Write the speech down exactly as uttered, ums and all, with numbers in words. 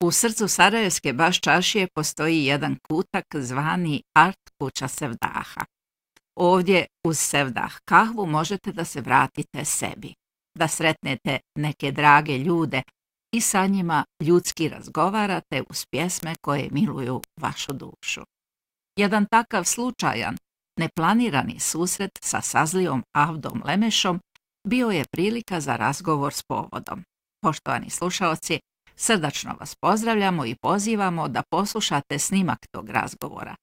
U srcu Sarajevske baš čaršije postoji jedan kutak zvani Art kuća Sevdaha. Ovdje uz Sevdah kahvu možete da se vratite sebi, da sretnete neke drage ljude i sa njima ljudski razgovarate uz pjesme koje miluju vašu dušu. Jedan takav slučajan, neplanirani susret sa sazlijom Avdom Lemešom bio je prilika za razgovor s povodom. Poštovani slušaoci, srdačno vas pozdravljamo i pozivamo da poslušate snimak tog razgovora.